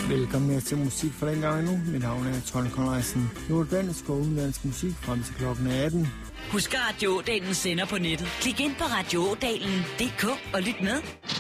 Velkommen her til musik for den gang endnu. Mit navn er Trond Conradsen. Nu er dansk og udenlandsk musik frem til klokken 18. Husk, at Radio Ådalen sender på nettet. Klik ind på radioådalen.dk og lyt med.